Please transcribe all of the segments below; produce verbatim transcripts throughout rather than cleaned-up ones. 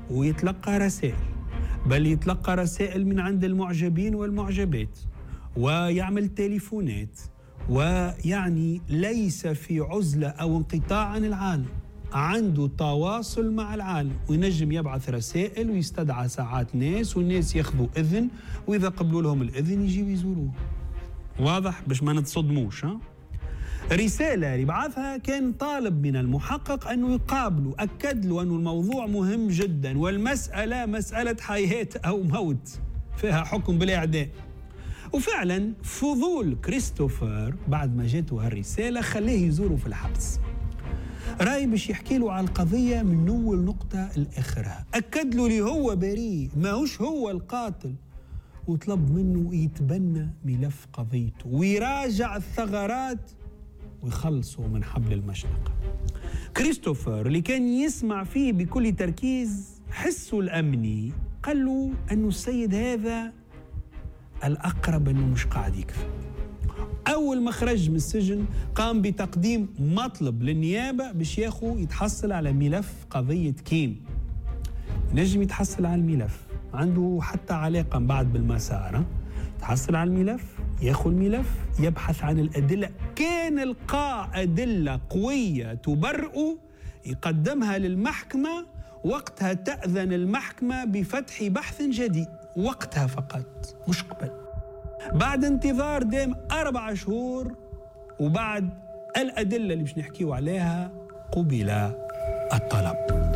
ويتلقى رسائل، بل يتلقى رسائل من عند المعجبين والمعجبات، ويعمل تليفونات، ويعني ليس في عزلة أو انقطاع عن العالم، عنده تواصل مع العالم، وينجم يبعث رسائل ويستدعى ساعات ناس، والناس ياخذوا إذن، وإذا قبلوا لهم الإذن يجيوا يزوروه. واضح باش ما نتصدموش. ها؟ رسالة اللي بعثها كان طالب من المحقق أنه يقابله، أكد له أنه الموضوع مهم جدا، والمسألة مسألة حياة أو موت، فيها حكم بالإعدام. وفعلا فضول كريستوفر بعد ما جاته هالرسالة خليه يزوره في الحبس، راي باش يحكي له على القضية من أول نقطة لآخرها، أكد له لي هو بريء، ما هوش هو القاتل، وطلب منه يتبنى ملف قضيته ويراجع الثغرات ويخلصوا من حبل المشنقة. كريستوفر اللي كان يسمع فيه بكل تركيز حسه الأمني قال له أنه السيد هذا الأقرب أنه مش قاعد يكفي. أول ما خرج من السجن قام بتقديم مطلب للنيابة باش ياخو يتحصل على ملف قضية كيم. نجم يتحصل على الملف، عنده حتى علاقة بعد بالمسار، يتحصل على الملف، ياخو الملف، يبحث عن الأدلة، كان لقى أدلة قوية تبرئه يقدمها للمحكمة، وقتها تأذن المحكمة بفتح بحث جديد، وقتها فقط مش قبل. بعد انتظار دام أربع شهور وبعد الأدلة اللي مش نحكيو عليها قبل الطلب.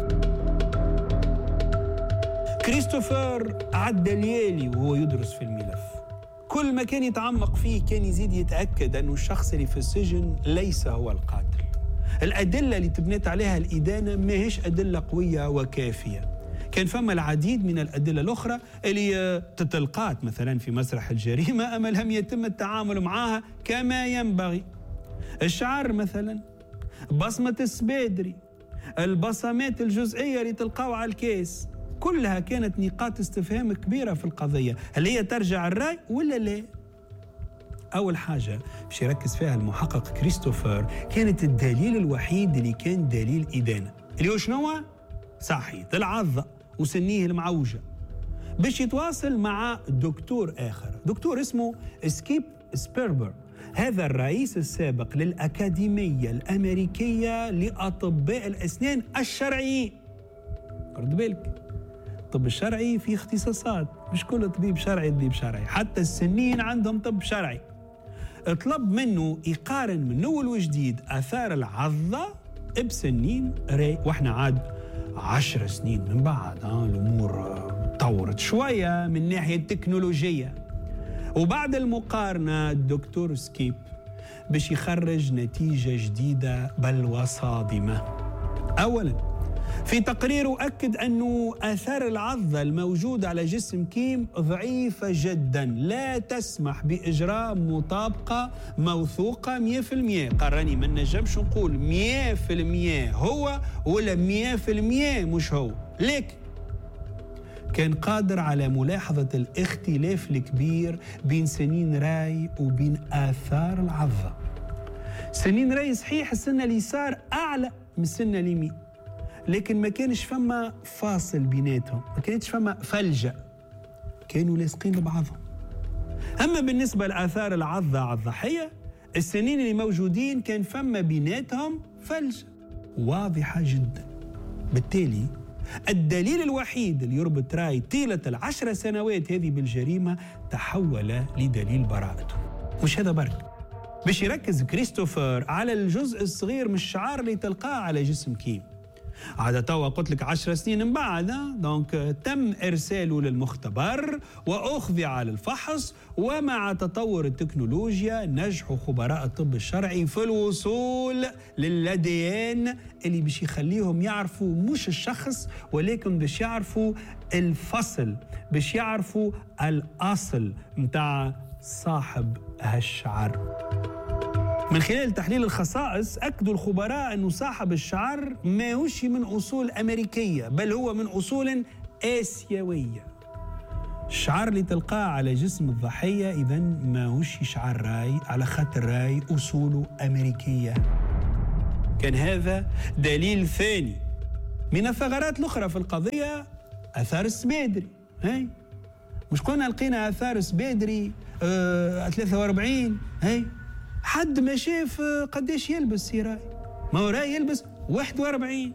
كريستوفر عدى ليالي وهو يدرس في الملف، كل ما كان يتعمق فيه كان يزيد يتأكد أنه الشخص اللي في السجن ليس هو القاتل. الأدلة اللي تبنيت عليها الإدانة ما هيش أدلة قوية وكافية، كان فما العديد من الأدلة الأخرى اللي تتلقات مثلا في مسرح الجريمة أما لم يتم التعامل معها كما ينبغي. الشعر مثلا، بصمة السبادري، البصمات الجزئية اللي تلقاو على الكيس، كلها كانت نقاط استفهام كبيرة في القضية، هل هي ترجع الرأي ولا لا؟ أول حاجة باش يركز فيها المحقق كريستوفر كانت الدليل الوحيد اللي كان دليل إدانة، اللي هو شنو؟ صحيح العضة وسنيه المعوجة، باش يتواصل مع دكتور آخر، دكتور اسمه سكيب سبيربر، هذا الرئيس السابق للأكاديمية الأمريكية لأطباء الأسنان الشرعيين. رد بالك، الطب الشرعي فيه اختصاصات، مش كل طبيب شرعي طبيب شرعي، حتى السنين عندهم طب شرعي. اطلب منه يقارن من أول وجديد آثار العضة بسنين راي، واحنا عاد عشر سنين من بعد ها الأمور طورت شوية من ناحية التكنولوجية. وبعد المقارنة الدكتور سكيب باش يخرج نتيجة جديدة بل وصادمة. أولاً في تقريره أكد أنه آثار العضة الموجودة على جسم كيم ضعيفة جدا، لا تسمح بإجراء مطابقة موثوقة مية في المية. قراني ما نجمش نقول مية في المية هو ولا مية في المية مش هو، لكن كان قادر على ملاحظة الاختلاف الكبير بين سنين راي وبين آثار العضة. سنين راي صحيح السنة اليسار أعلى من السنة اليمين، لكن ما كانش فما فاصل بيناتهم، ما كانتش فما فلجة، كانوا لاصقين لبعضهم. أما بالنسبة لآثار العضة على الضحية، السنين اللي موجودين كان فما بيناتهم فلجة واضحة جدا. بالتالي الدليل الوحيد اللي يربط راي طيلة العشر سنوات هذه بالجريمة تحول لدليل براءته. مش هذا برك، باش يركز كريستوفر على الجزء الصغير من الشعار اللي تلقاه على جسم كيم. عاد توا قلت لك عشر سنين من بعد، دونك تم إرساله للمختبر وأخذ على الفحص، ومع تطور التكنولوجيا نجح خبراء الطب الشرعي في الوصول للديان اللي باش يخليهم يعرفوا مش الشخص ولكن باش يعرفوا الفصل، باش يعرفوا الأصل متاع صاحب هالشعر. من خلال تحليل الخصائص أكدوا الخبراء أنه صاحب الشعر ما هوش من أصول أمريكية، بل هو من أصول آسيوية. الشعر اللي تلقاه على جسم الضحية إذن ما هوش شعر راي، على خاطر راي أصوله أمريكية. كان هذا دليل ثاني. من الثغرات الأخرى في القضية اثار السبيدري. هاي مش قلنا لقينا اثار سبيدري آه ثلاثة وأربعين. هاي حد ما شاف قديش يلبس سيراي، ما هو راي يلبس واحد وأربعين.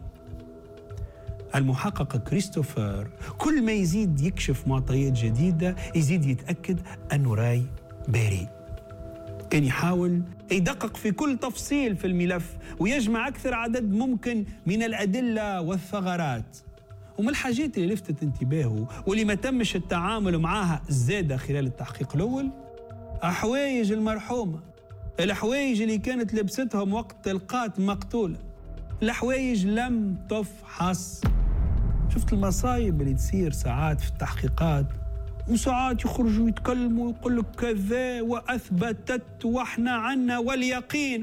المحقق كريستوفر كل ما يزيد يكشف معطيات جديدة يزيد يتأكد أنه راي بريء. كان يحاول يدقق في كل تفصيل في الملف ويجمع أكثر عدد ممكن من الأدلة والثغرات. ومن الحاجات اللي لفتت انتباهه واللي ما تمش التعامل معها زادة خلال التحقيق الأول، أحوايج المرحومة، الحوايج اللي كانت لبستهم وقت القات مقتولة، الحوايج لم تفحص. شفت المصايب اللي تصير ساعات في التحقيقات، وساعات يخرجوا يتكلموا ويقول لك كذا وأثبتت وإحنا عنا واليقين.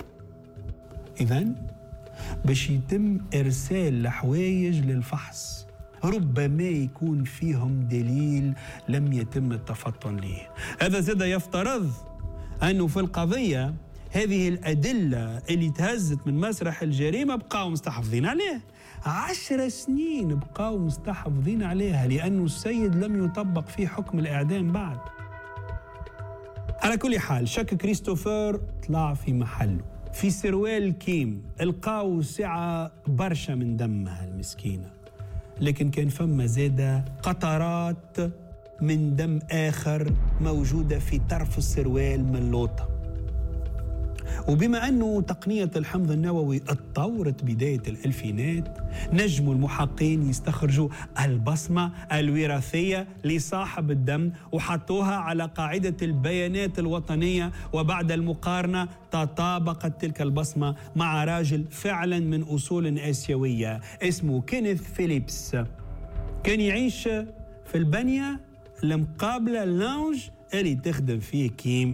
إذن باش يتم إرسال الحوايج للفحص ربما يكون فيهم دليل لم يتم التفطن له. هذا زاد يفترض أنه في القضية هذه الأدلة اللي تهزت من مسرح الجريمة بقاو مستحفظين عليه عشر سنين، بقاو مستحفظين عليها لأنه السيد لم يطبق فيه حكم الإعدام بعد. على كل حال شك كريستوفر طلع في محله. في سروال كيم القاو سعة برشا من دمها المسكينة، لكن كان فما زادة قطرات من دم آخر موجودة في طرف السروال من لوطة. وبما أنه تقنية الحمض النووي اتطورت بداية الألفينات، نجموا المحققين يستخرجوا البصمة الوراثية لصاحب الدم وحطوها على قاعدة البيانات الوطنية، وبعد المقارنة تطابقت تلك البصمة مع راجل فعلا من أصول آسيوية اسمه كينيث فيليبس، كان يعيش في البنية المقابلة اللونج اللي تخدم فيه كيم.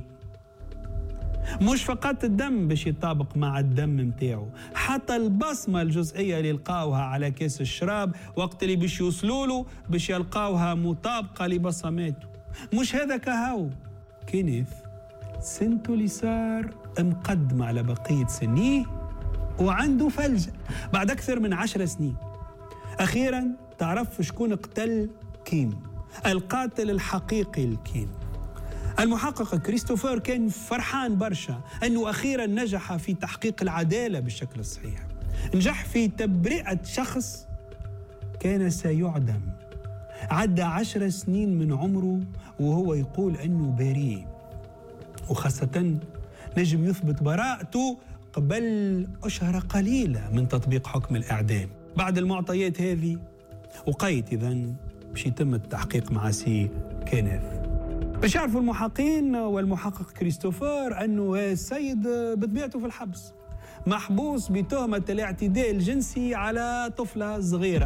مش فقط الدم باش يطابق مع الدم متاعه، حتى البصمة الجزئية اللي لقاوها على كاس الشراب وقت اللي باش يوصلوا له باش يلقاوها مطابقة لبصماته. مش هذا كهو، كينيث سنته اللي صار مقدم على بقية سنيه وعنده فلجة بعد أكثر من عشر سنين. أخيرا تعرف شكون قتل كيم، القاتل الحقيقي لكيم. المحقق كريستوفر كان فرحان برشا أنه أخيرا نجح في تحقيق العدالة بالشكل الصحيح، نجح في تبرئة شخص كان سيعدم، عدى عشر سنين من عمره وهو يقول أنه بريء، وخاصة نجم يثبت براءته قبل أشهر قليلة من تطبيق حكم الإعدام. بعد المعطيات هذه وقيت إذن باش يتم التحقيق مع سي كينيث. باش يعرفوا المحققين والمحقق كريستوفر أنه السيد بطبيعته في الحبس محبوس بتهمة الاعتداء الجنسي على طفلة صغيرة.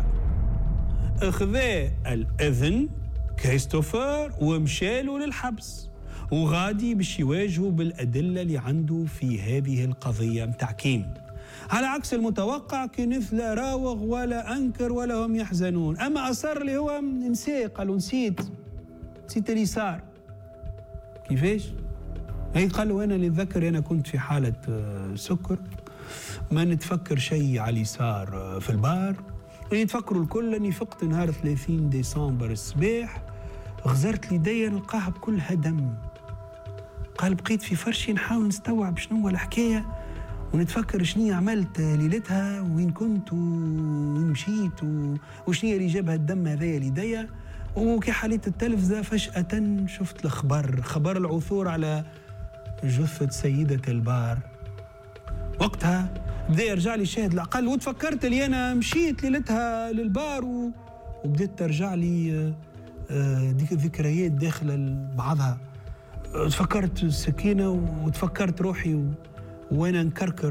اخذ الإذن كريستوفر ومشاله للحبس وغادي باش يواجهوا بالأدلة اللي عنده في هذه القضية متاع كيم. على عكس المتوقع كينيث لا راوغ ولا أنكر ولا هم يحزنون، أما أصر اللي هو نسي، قالوا نسيت نسيت اللي صار. كيفاش؟ هي قالوا أنا اللي ذكر أنا كنت في حالة سكر، ما نتفكر شيء على اللي صار في البار. اللي يتفكروا الكل أني فقت نهار ثلاثين ديسمبر الصباح غزرت ليديا نلقاها بكلها دم. قال بقيت في فرشي نحاول نستوعب شنو الحكاية ونتفكر شنو عملت ليلتها وين كنت وين مشيت وشنو اللي جابها الدم هذايا ليديا. وكي حليت التلفزة فجأة شفت الخبر، خبر العثور على جثة سيدة البار. وقتها بدا يرجع لي شاهد العقل وتفكرت لي أنا مشيت ليلتها للبار و... وبدأت ترجع لي ديك الذكريات داخل بعضها. تفكرت السكينة وتفكرت روحي و... وأنا نكركر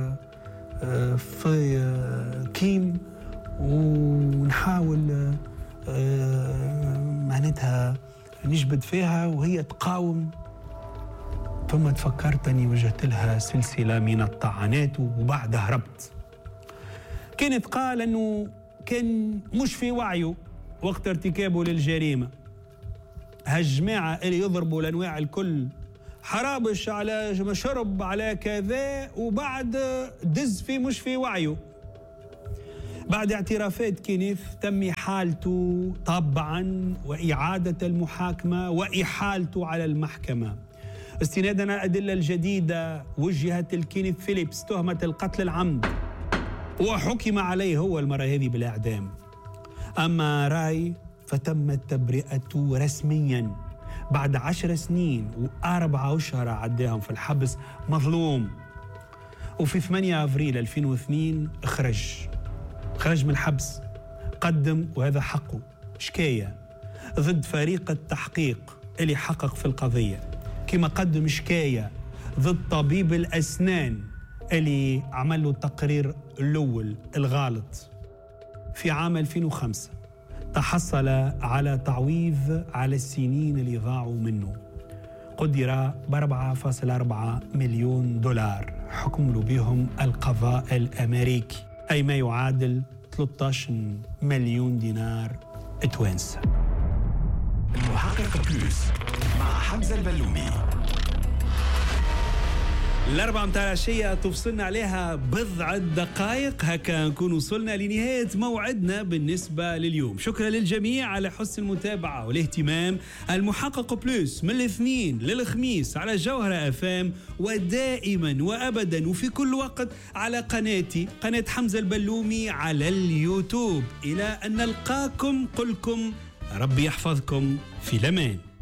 في كيم ونحاول معناتها نجبد فيها وهي تقاوم. ثم تفكرت أني وجهت لها سلسلة من الطعنات وبعدها هربت. كينيث قال أنه كان مش في وعيه وقت ارتكابه للجريمة. هالجماعة اللي يضربوا الأنواع الكل حرابش على شرب على كذا وبعد دز في مش في وعيه. بعد اعترافات كينيف تم إحالته طبعا وإعادة المحاكمة وإحالته على المحكمة. استنادا على الأدلة الجديدة وجهت الكينيف فيليبس تهمة القتل العمد وحكم عليه هو المرة هذه بالإعدام. أما راي فتمت تبرئته رسميا بعد عشر سنين وأربعة أشهر عداهم في الحبس مظلوم. وفي ثمانية أفريل ألفين واثنين خرج خرج من الحبس، قدم وهذا حقه شكاية ضد فريق التحقيق اللي حقق في القضية، كما قدم شكاية ضد طبيب الأسنان اللي عمل له التقرير الأول الغالط. في عام ألفين وخمسة تحصل على تعويض على السنين اللي ضاعوا منه، قدر ب أربعة فاصلة أربعة مليون دولار حكم له بهم القضاء الأمريكي، أي ما يعادل ثلاثة عشر مليون دينار توانسة. المحقق بلوس مع حمزة البلومي. الأربعة متاع العشية تفصلنا عليها بضعة دقائق، هكا نكون وصلنا لنهاية موعدنا بالنسبة لليوم. شكرا للجميع على حسن المتابعة والاهتمام. المحقق بلوس من الاثنين للخميس على جوهرة اف ام، ودائما وأبدا وفي كل وقت على قناتي قناة حمزة البلومي على اليوتيوب. إلى أن نلقاكم قلكم ربي يحفظكم في الأمان.